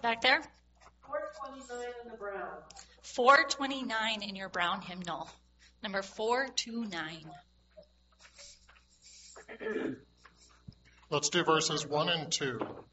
Back there? 429 in the brown. 429 in your brown hymnal. Number 429. Let's do verses 1 and 2.